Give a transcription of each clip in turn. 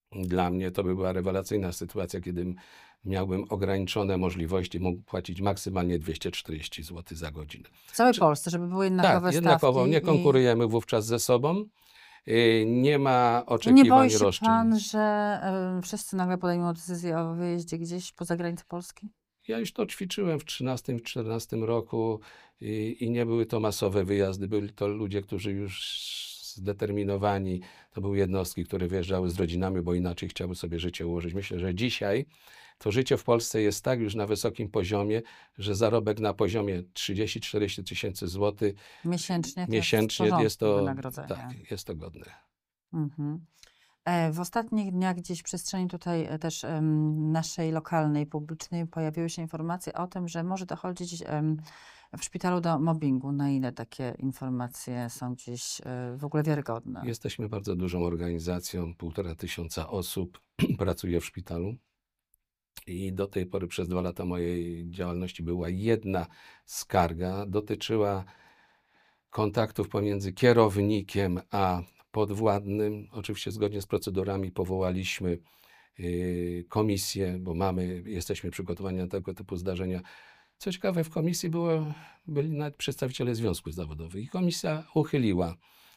Dla mnie to by była rewelacyjna sytuacja, kiedy miałbym ograniczone możliwości, mógł płacić maksymalnie 240 zł za godzinę. W całej Czy Polsce, żeby były tak, jednakowe jednakowo stawki nie i konkurujemy wówczas ze sobą, nie ma nie boi oczekiwań się roszczeń. pan, że, wszyscy nagle podejmą decyzję o wyjeździe gdzieś poza granicę Polski? Ja już to ćwiczyłem w 13, w 14 roku i nie były to masowe wyjazdy, byli to ludzie, którzy już zdeterminowani, to były jednostki, które wyjeżdżały z rodzinami, bo inaczej chciały sobie życie ułożyć. Myślę, że dzisiaj to życie w Polsce jest tak już na wysokim poziomie, że zarobek na poziomie 30-40 tysięcy złotych Miesięcznie to jest w miesięcznie jest porządku to, tak, wynagrodzenie. jest to godne. Mhm. W ostatnich dniach gdzieś w przestrzeni tutaj też naszej lokalnej, publicznej pojawiły się informacje o tym, że może dochodzić w szpitalu do mobbingu. Na ile takie informacje są gdzieś w ogóle wiarygodne? Jesteśmy bardzo dużą organizacją, 1500 osób pracuje w szpitalu. I do tej pory przez 2 lata mojej działalności była jedna skarga, dotyczyła kontaktów pomiędzy kierownikiem a podwładnym. Oczywiście zgodnie z procedurami powołaliśmy komisję, bo jesteśmy przygotowani na tego typu zdarzenia. Co ciekawe, w komisji byli nawet przedstawiciele związków zawodowych i komisja uchyliła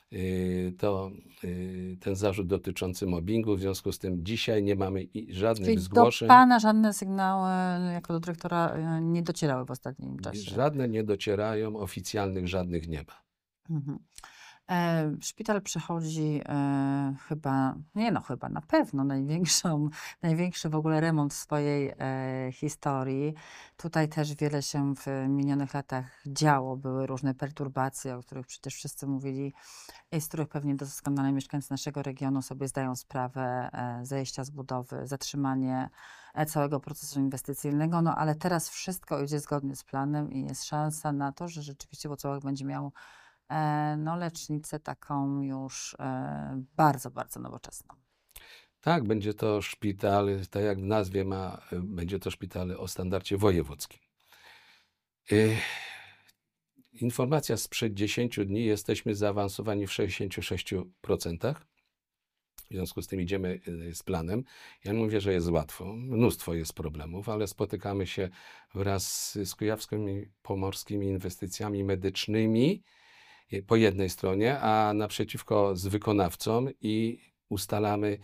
ten zarzut dotyczący mobbingu. W związku z tym dzisiaj nie mamy żadnych Czyli do zgłoszeń. pana żadne sygnały jako do dyrektora nie docierały w ostatnim czasie? Żadne nie docierają, oficjalnych żadnych nie ma. Mhm. Szpital przechodzi chyba, nie no chyba, na pewno największy w ogóle remont w swojej historii. Tutaj też wiele się w minionych latach działo, były różne perturbacje, o których przecież wszyscy mówili i z których pewnie doskonale mieszkańcy naszego regionu sobie zdają sprawę, zejścia z budowy, zatrzymanie całego procesu inwestycyjnego, no ale teraz wszystko idzie zgodnie z planem i jest szansa na to, że rzeczywiście Włocławek będzie miał no, lecznicę taką już bardzo, bardzo nowoczesną. Tak, będzie to szpital, tak jak w nazwie będzie to szpital o standardzie wojewódzkim. Y, Informacja sprzed 10 dni, jesteśmy zaawansowani w 66%. W związku z tym idziemy z planem. Ja nie mówię, że jest łatwo. Mnóstwo jest problemów, ale spotykamy się wraz z kujawskimi, pomorskimi inwestycjami medycznymi po jednej stronie, a naprzeciwko z wykonawcą i ustalamy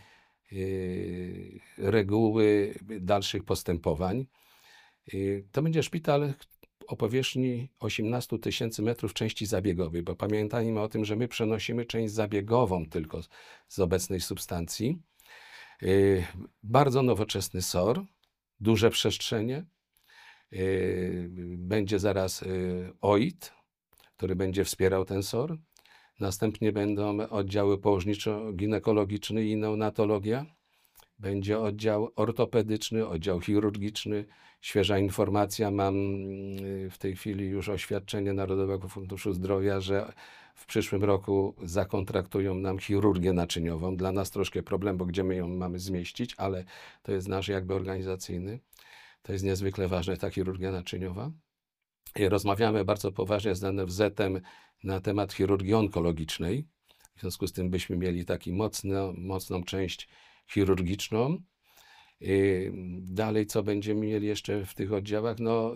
reguły dalszych postępowań. To będzie szpital o powierzchni 18 tysięcy metrów części zabiegowej, bo pamiętajmy o tym, że my przenosimy część zabiegową tylko z obecnej substancji. Bardzo nowoczesny SOR, duże przestrzenie. Będzie zaraz OIT, który będzie wspierał ten SOR. Następnie będą oddziały położniczo-ginekologiczny i neonatologia. Będzie oddział ortopedyczny, oddział chirurgiczny. Świeża informacja, mam w tej chwili już oświadczenie Narodowego Funduszu Zdrowia, że w przyszłym roku zakontraktują nam chirurgię naczyniową. Dla nas troszkę problem, bo gdzie my ją mamy zmieścić, ale to jest nasz jakby organizacyjny. To jest niezwykle ważne, ta chirurgia naczyniowa. I rozmawiamy bardzo poważnie z NFZ-em na temat chirurgii onkologicznej. W związku z tym byśmy mieli taką mocną część chirurgiczną. Dalej, co będziemy mieli jeszcze w tych oddziałach? No,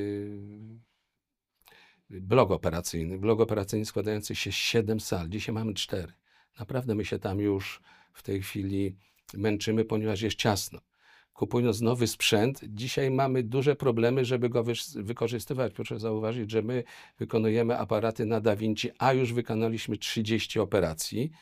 blok operacyjny. Blok operacyjny składający się z 7 sal. Dzisiaj mamy 4. Naprawdę my się tam już w tej chwili męczymy, ponieważ jest ciasno. Kupując nowy sprzęt, dzisiaj mamy duże problemy, żeby go wykorzystywać. Proszę zauważyć, że my wykonujemy aparaty na Da Vinci, a już wykonaliśmy 30 operacji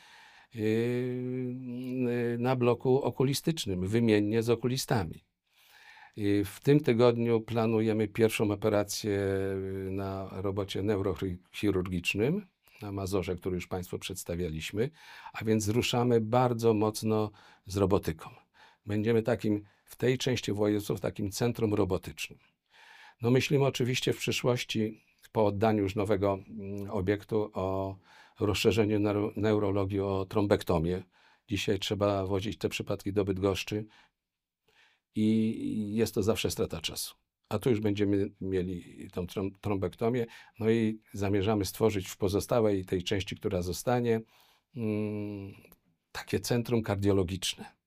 na bloku okulistycznym, wymiennie z okulistami. W tym tygodniu planujemy pierwszą operację na robocie neurochirurgicznym na Mazorze, który już Państwu przedstawialiśmy, a więc ruszamy bardzo mocno z robotyką. Będziemy w tej części województwa takim centrum robotycznym. No myślimy oczywiście w przyszłości, po oddaniu już nowego obiektu, o rozszerzeniu neurologii o trombektomię. Dzisiaj trzeba wozić te przypadki do Bydgoszczy i jest to zawsze strata czasu. A tu już będziemy mieli tą trombektomię, no i zamierzamy stworzyć w pozostałej tej części, która zostanie, takie centrum kardiologiczne.